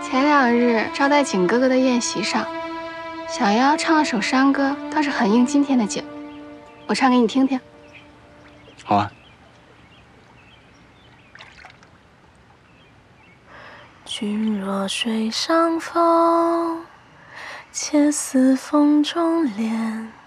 前2日招待景哥哥的宴席上，小妖唱了首山歌，倒是很应今天的景。我唱给你听听。 好啊。 君若水上风，且似风中莲。